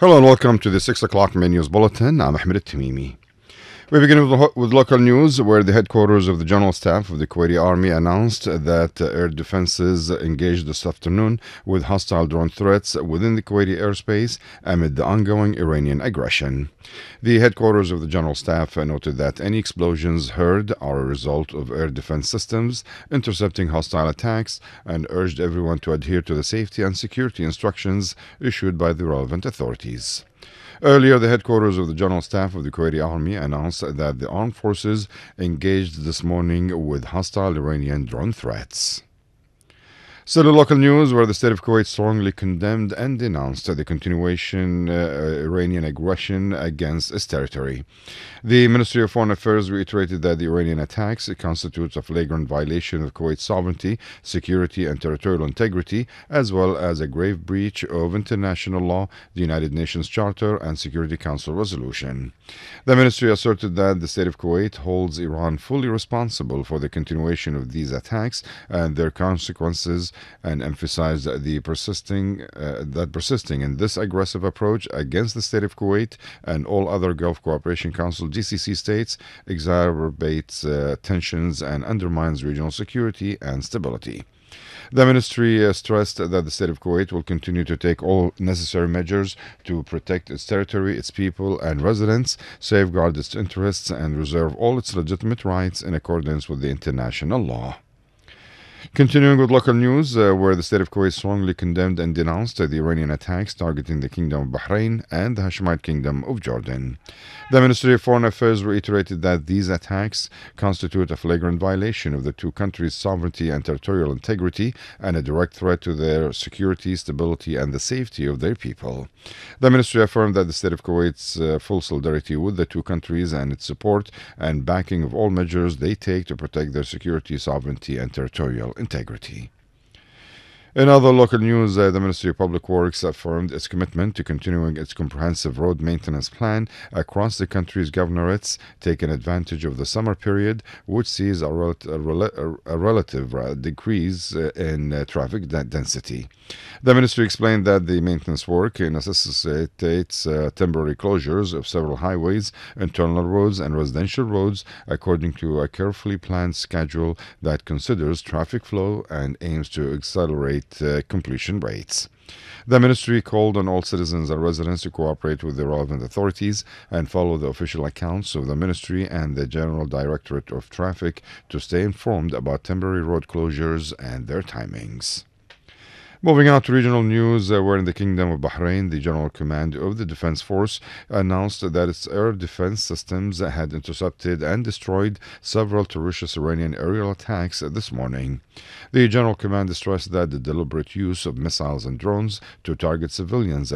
Hello and welcome to the 6 o'clock main news bulletin. I'm Ahmed Tamimi. We begin with local news, where the headquarters of the General Staff of the Kuwaiti Army announced that air defenses engaged this afternoon with hostile drone threats within the Kuwaiti airspace amid the ongoing Iranian aggression. The headquarters of the General Staff noted that any explosions heard are a result of air defense systems intercepting hostile attacks and urged everyone to adhere to the safety and security instructions issued by the relevant authorities. Earlier, the headquarters of the General Staff of the Kuwaiti Army announced that the armed forces engaged this morning with hostile Iranian drone threats. Still in local news, where the state of Kuwait strongly condemned and denounced the continuation Iranian aggression against its territory. The Ministry of Foreign Affairs reiterated that the Iranian attacks constitute a flagrant violation of Kuwait's sovereignty, security, and territorial integrity, as well as a grave breach of international law, the United Nations Charter, and Security Council resolution. The ministry asserted that the state of Kuwait holds Iran fully responsible for the continuation of these attacks and their consequences, and emphasized persisting in this aggressive approach against the state of Kuwait and all other Gulf Cooperation Council GCC states exacerbates tensions and undermines regional security and stability. The ministry stressed that the state of Kuwait will continue to take all necessary measures to protect its territory, its people and residents, safeguard its interests, and reserve all its legitimate rights in accordance with the international law. Continuing with local news, where the state of Kuwait strongly condemned and denounced the Iranian attacks targeting the Kingdom of Bahrain and the Hashemite Kingdom of Jordan. The Ministry of Foreign Affairs reiterated that these attacks constitute a flagrant violation of the two countries' sovereignty and territorial integrity and a direct threat to their security, stability, and the safety of their people. The ministry affirmed that the state of Kuwait's full solidarity with the two countries and its support and backing of all measures they take to protect their security, sovereignty, and territorial integrity. In other local news, the Ministry of Public Works affirmed its commitment to continuing its comprehensive road maintenance plan across the country's governorates, taking advantage of the summer period, which sees a relative decrease in traffic density. The ministry explained that the maintenance work necessitates temporary closures of several highways, internal roads, and residential roads according to a carefully planned schedule that considers traffic flow and aims to accelerate completion rates. The ministry called on all citizens and residents to cooperate with the relevant authorities and follow the official accounts of the ministry and the General Directorate of Traffic to stay informed about temporary road closures and their timings. Moving on to regional news, where in the Kingdom of Bahrain, the General Command of the Defense Force announced that its air defense systems had intercepted and destroyed several terrorist Iranian aerial attacks this morning. The General Command stressed that the deliberate use of missiles and drones to target civilians